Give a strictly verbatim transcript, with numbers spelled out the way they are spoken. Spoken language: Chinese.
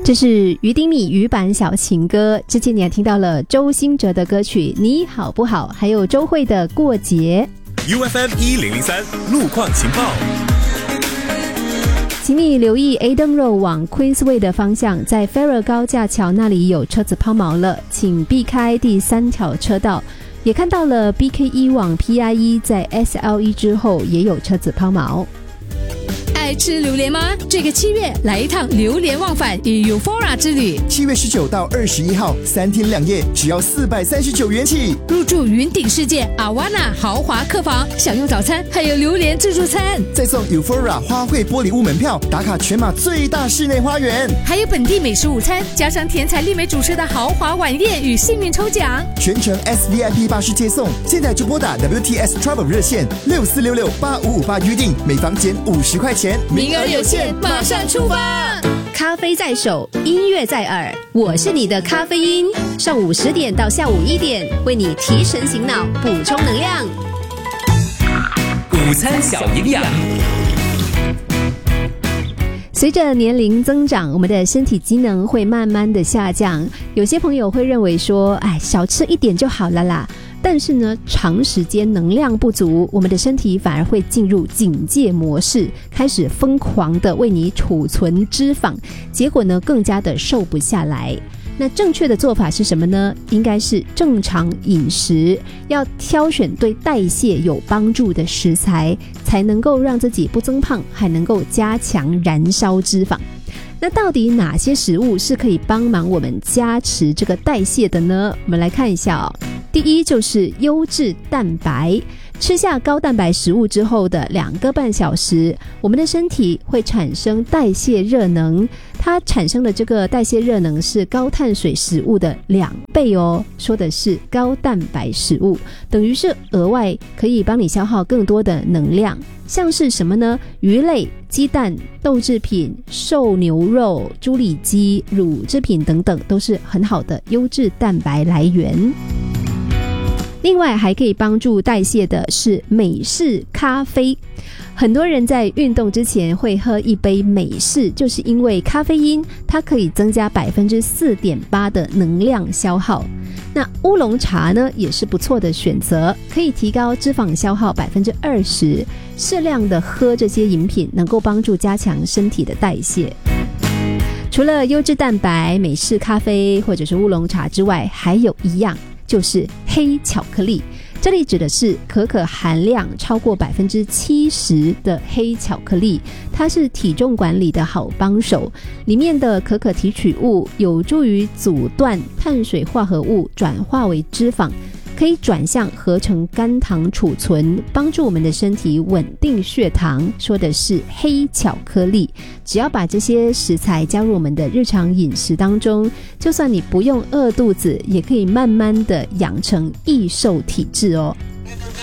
这是于丁米语版小情歌，之前你还听到了周兴哲的歌曲你好不好，还有周蕙的过节。 U F M 一零零三路况情报， 请你留意 Aden Road 往 Queensway 的方向，在 Farrer 高架桥那里有车子抛锚了，请避开第三条车道。也看到了 B K E 往 P I E 在 S L E 之后也有车子抛锚。 爱吃榴莲吗？这个七月来一趟榴莲忘返与 Euphoria 之旅。 七月十九到二十一号，三天两夜，只要四百三十九元起。 入住云顶世界阿瓦纳豪华客房，享用早餐，还有榴莲自助餐， 再送 Euphoria 花卉玻璃屋门票，打卡全马最大室内花园， 还有本地美食午餐，加上甜彩丽美主持的豪华晚宴与幸运抽奖， 全程 S V I P 巴士接送。现在就拨打 W T S Travel 热线六四六六八五五八预定，每房减五十块钱。 名额有限，马上出发！ 咖啡在手，音乐在耳，我是你的咖啡因。上午十点到下午一点，为你提神醒脑，补充能量。 午餐小营养。 随着年龄增长，我们的身体机能会慢慢的下降。有些朋友会认为说，哎，少吃一点就好了啦。但是呢，长时间能量不足，我们的身体反而会进入警戒模式，开始疯狂的为你储存脂肪，结果呢，更加的瘦不下来。那正确的做法是什么呢？应该是正常饮食，要挑选对代谢有帮助的食材，才能够让自己不增胖，还能够加强燃烧脂肪。那到底哪些食物是可以帮忙我们加持这个代谢的呢？我们来看一下哦。第一就是优质蛋白，吃下高蛋白食物之后的两个半小时，我们的身体会产生代谢热能，它产生的这个代谢热能是高碳水食物的两倍哦，说的是高蛋白食物，等于是额外可以帮你消耗更多的能量。像是什么呢？鱼类、鸡蛋、豆制品、瘦牛肉、猪里脊、乳制品等等，都是很好的优质蛋白来源。另外还可以帮助代谢的是美式咖啡，很多人在运动之前会喝一杯美式，就是因为咖啡因它可以增加 百分之四点八 的能量消耗。那乌龙茶呢也是不错的选择，可以提高脂肪消耗 百分之二十， 适量的喝这些饮品能够帮助加强身体的代谢。除了优质蛋白、美式咖啡或者是乌龙茶之外，还有一样就是黑巧克力，这里指的是可可含量超过 百分之七十 的黑巧克力，它是体重管理的好帮手。里面的可可提取物有助于阻断碳水化合物转化为脂肪，可以转向合成肝糖储存，帮助我们的身体稳定血糖，说的是黑巧克力。只要把这些食材加入我们的日常饮食当中，就算你不用饿肚子，也可以慢慢的养成易瘦体质哦。